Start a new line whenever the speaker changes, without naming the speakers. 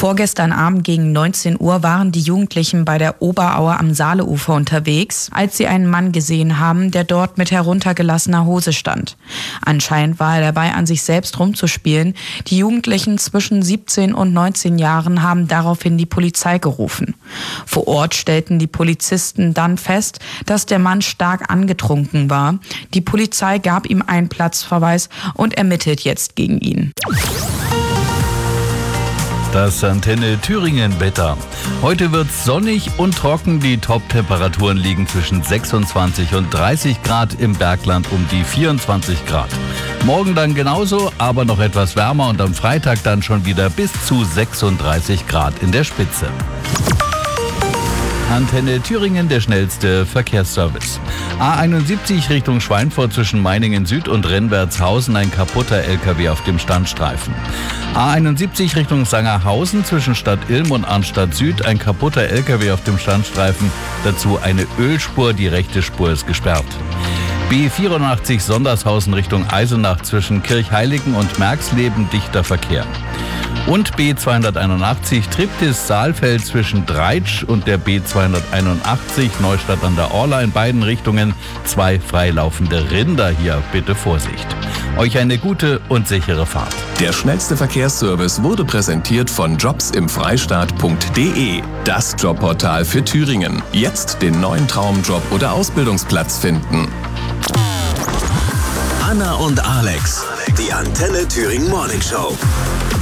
Vorgestern Abend gegen 19 Uhr waren die Jugendlichen bei der Oberaue am Saaleufer unterwegs, als sie einen Mann gesehen haben, der dort mit heruntergelassener Hose stand. Anscheinend war er dabei, an sich selbst rumzuspielen. Die Jugendlichen zwischen 17 und 19 Jahren haben daraufhin die Polizei gerufen. Vor Ort stellten die Polizisten dann fest, dass der Mann stark angetrunken war. Die Polizei gab ihm einen Platzverweis und ermittelt jetzt gegen ihn.
Das Antenne Thüringen Wetter. Heute wird's sonnig und trocken. Die Top-Temperaturen liegen zwischen 26 und 30 Grad, im Bergland um die 24 Grad. Morgen dann genauso, aber noch etwas wärmer und am Freitag dann schon wieder bis zu 36 Grad in der Spitze. Antenne Thüringen, der schnellste Verkehrsservice. A71 Richtung Schweinfurt zwischen Meiningen Süd und Rennwertshausen, ein kaputter LKW auf dem Standstreifen. A71 Richtung Sangerhausen zwischen Stadt Ilm und Arnstadt Süd, ein kaputter LKW auf dem Standstreifen. Dazu eine Ölspur, die rechte Spur ist gesperrt. B84 Sondershausen Richtung Eisenach zwischen Kirchheiligen und Merxleben, dichter Verkehr. Und B281 Triptis-Saalfeld zwischen Dreitsch und der B281 Neustadt an der Orla, in beiden Richtungen 2 freilaufende Rinder. Hier bitte Vorsicht. Euch eine gute und sichere Fahrt.
Der schnellste Verkehrsservice wurde präsentiert von jobsimfreistaat.de, das Jobportal für Thüringen. Jetzt den neuen Traumjob oder Ausbildungsplatz finden.
Anna und Alex, die Antenne Thüringen Morning Show.